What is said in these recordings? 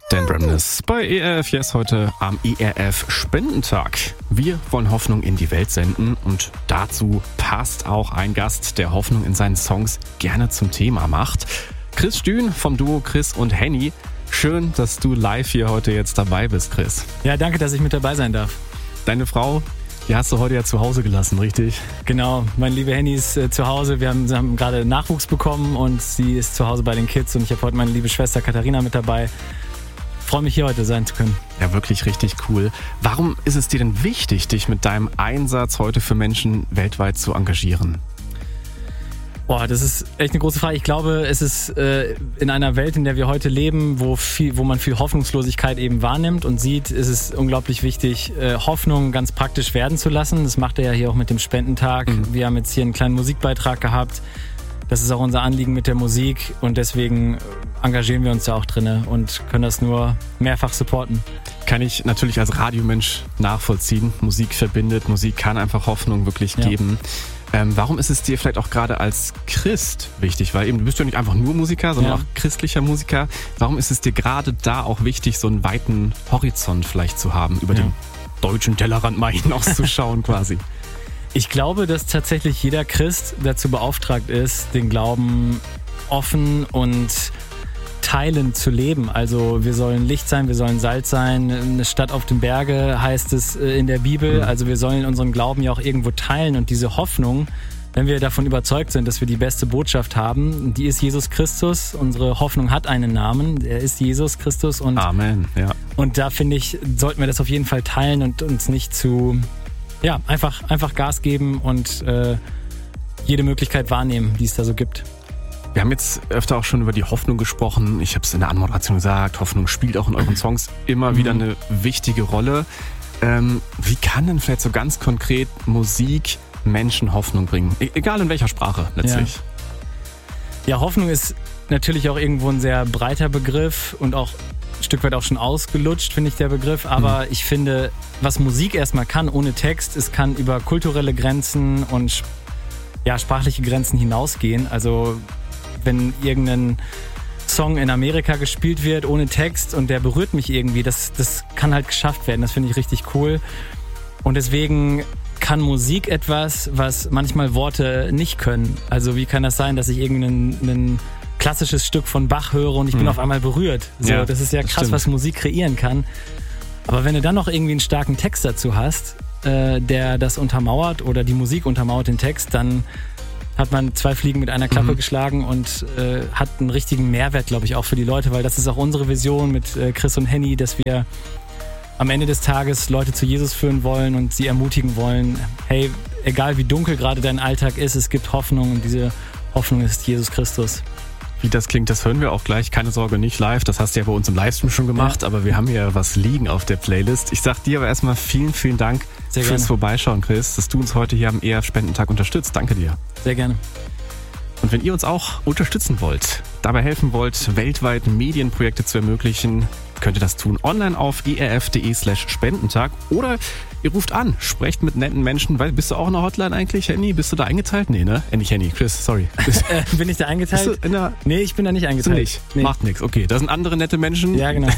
Dan Bremnes bei ERF Yes heute am ERF Spendentag. Wir wollen Hoffnung in die Welt senden und dazu passt auch ein Gast, der Hoffnung in seinen Songs gerne zum Thema macht. Chris Stühn vom Duo Chris und Henny. Schön, dass du live hier heute jetzt dabei bist, Chris. Ja, danke, dass ich mit dabei sein darf. Deine Frau, die hast du heute ja zu Hause gelassen, richtig? Genau, meine liebe Henny ist zu Hause. Wir haben gerade Nachwuchs bekommen und sie ist zu Hause bei den Kids und ich habe heute meine liebe Schwester Katharina mit dabei. Freue mich, hier heute sein zu können. Ja, wirklich richtig cool. Warum ist es dir denn wichtig, dich mit deinem Einsatz heute für Menschen weltweit zu engagieren? Boah, das ist echt eine große Frage. Ich glaube, es ist in einer Welt, in der wir heute leben, wo man viel Hoffnungslosigkeit eben wahrnimmt und sieht, ist es unglaublich wichtig, Hoffnung ganz praktisch werden zu lassen. Das macht er ja hier auch mit dem Spendentag. Wir haben jetzt hier einen kleinen Musikbeitrag gehabt. Das ist auch unser Anliegen mit der Musik und deswegen engagieren wir uns da auch drin und können das nur mehrfach supporten. Kann ich natürlich als Radiomensch nachvollziehen. Musik verbindet, Musik kann einfach Hoffnung wirklich geben. Warum ist es dir vielleicht auch gerade als Christ wichtig? Weil eben, du bist ja nicht einfach nur Musiker, sondern auch christlicher Musiker. Warum ist es dir gerade da auch wichtig, so einen weiten Horizont vielleicht zu haben, über den deutschen Tellerrand mal hinauszuschauen quasi? Ich glaube, dass tatsächlich jeder Christ dazu beauftragt ist, den Glauben offen und teilend zu leben. Also wir sollen Licht sein, wir sollen Salz sein. Eine Stadt auf dem Berge heißt es in der Bibel. Also wir sollen unseren Glauben ja auch irgendwo teilen und diese Hoffnung, wenn wir davon überzeugt sind, dass wir die beste Botschaft haben, die ist Jesus Christus. Unsere Hoffnung hat einen Namen, er ist Jesus Christus. Und Amen, ja. Und da finde ich, sollten wir das auf jeden Fall teilen und uns nicht einfach Gas geben und jede Möglichkeit wahrnehmen, die es da so gibt. Wir haben jetzt öfter auch schon über die Hoffnung gesprochen. Ich habe es in der Anmoderation gesagt, Hoffnung spielt auch in euren Songs immer wieder eine wichtige Rolle. Wie kann denn vielleicht so ganz konkret Musik Menschen Hoffnung bringen? Egal in welcher Sprache letztlich. Ja, Hoffnung ist natürlich auch irgendwo ein sehr breiter Begriff und auch ein Stück weit auch schon ausgelutscht, finde ich, der Begriff. Aber ich finde, was Musik erstmal kann, ohne Text, es kann über kulturelle Grenzen und sprachliche Grenzen hinausgehen. Also wenn irgendein Song in Amerika gespielt wird ohne Text und der berührt mich irgendwie, das kann halt geschafft werden. Das finde ich richtig cool. Und deswegen kann Musik etwas, was manchmal Worte nicht können. Also wie kann das sein, dass ich irgendein klassisches Stück von Bach höre und ich bin auf einmal berührt. So, das ist ja krass, was Musik kreieren kann. Aber wenn du dann noch irgendwie einen starken Text dazu hast, der das untermauert oder die Musik untermauert den Text, dann hat man 2 Fliegen mit einer Klappe geschlagen und hat einen richtigen Mehrwert, glaube ich, auch für die Leute, weil das ist auch unsere Vision mit Chris und Henny, dass wir am Ende des Tages Leute zu Jesus führen wollen und sie ermutigen wollen, hey, egal wie dunkel gerade dein Alltag ist, es gibt Hoffnung und diese Hoffnung ist Jesus Christus. Wie das klingt, das hören wir auch gleich. Keine Sorge, nicht live. Das hast du ja bei uns im Livestream schon gemacht. Aber wir haben ja was liegen auf der Playlist. Ich sag dir aber erstmal vielen, vielen Dank fürs Vorbeischauen, Chris, dass du uns heute hier am ERF Spendentag unterstützt. Danke dir. Sehr gerne. Und wenn ihr uns auch unterstützen wollt, dabei helfen wollt, weltweit Medienprojekte zu ermöglichen, könnt ihr das tun online auf erf.de/Spendentag oder ihr ruft an, sprecht mit netten Menschen. Bist du auch in der Hotline eigentlich, Henny? Bist du da eingeteilt? Nee, ne? Nicht Henny, Chris, sorry. Bin ich da eingeteilt? Nee, ich bin da nicht eingeteilt. Nicht? Nee. Macht nichts. Okay, das sind andere nette Menschen. Ja, genau.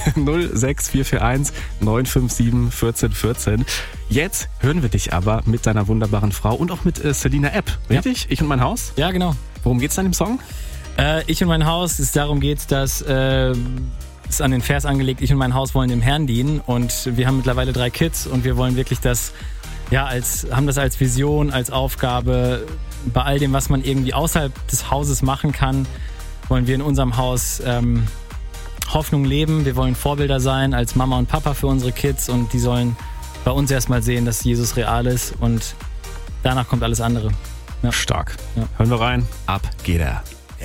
06441 957 1414. Jetzt hören wir dich aber mit deiner wunderbaren Frau und auch mit Selina Epp, richtig? Ja. Ich und mein Haus? Ja, genau. Worum geht's dann im Song? Ich und mein Haus, darum geht's, dass ist an den Vers angelegt, ich und mein Haus wollen dem Herrn dienen und wir haben mittlerweile 3 Kids und wir wollen wirklich das, haben das als Vision, als Aufgabe, bei all dem, was man irgendwie außerhalb des Hauses machen kann, wollen wir in unserem Haus Hoffnung leben, wir wollen Vorbilder sein als Mama und Papa für unsere Kids und die sollen bei uns erstmal sehen, dass Jesus real ist und danach kommt alles andere. Ja. Stark. Ja. Hören wir rein, ab geht er.